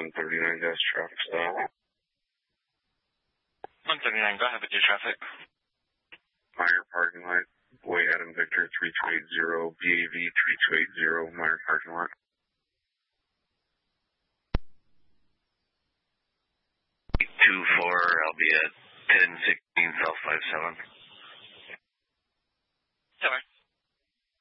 139 dash traffic stop. 139, go ahead with your traffic. Minor parking lot. Boy Adam Victor 3280, BAV 3280, minor parking lot. 24, I'll be at 1016 South 57.